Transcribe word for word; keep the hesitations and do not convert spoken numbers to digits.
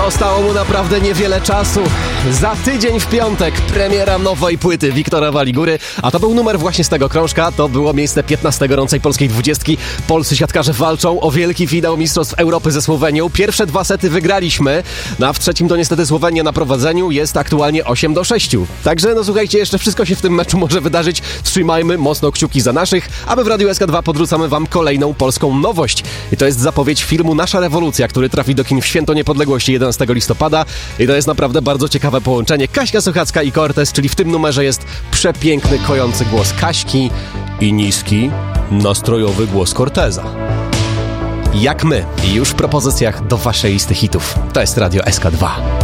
Zostało mu naprawdę niewiele czasu. Za tydzień w piątek premiera nowej płyty Wiktora Waligury, a to był numer właśnie z tego krążka. To było miejsce piętnaste gorącej polskiej dwudziestki. Polscy siatkarze walczą o wielki finał Mistrzostw Europy ze Słowenią. Pierwsze dwa sety wygraliśmy, no a w trzecim to niestety Słowenia na prowadzeniu, jest aktualnie osiem do sześciu. Także no słuchajcie, jeszcze wszystko się w tym meczu może wydarzyć. Trzymajmy mocno kciuki za naszych, a my w Radiu S K dwa podrzucamy wam kolejną polską nowość. I to jest zapowiedź filmu Nasza rewolucja, który trafi do kin w Święto Niepodległości jedenastego listopada. I to jest naprawdę bardzo ciekawe połączenie. Kaśka Sochacka i Cortez, czyli w tym numerze jest przepiękny, kojący głos Kaśki i niski, nastrojowy głos Corteza. Jak my. I już w propozycjach do waszej listy hitów. To jest Radio S K dwa.